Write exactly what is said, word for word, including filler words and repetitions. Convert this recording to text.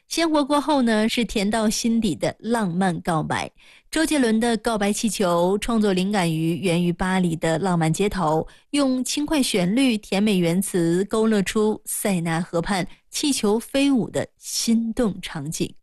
鲜活过后呢，是甜到心底的浪漫告白。周杰伦的《告白气球》创作灵感于源于巴黎的浪漫街头，用轻快旋律、甜美原词勾勒出塞纳河畔气球飞舞的心动场景。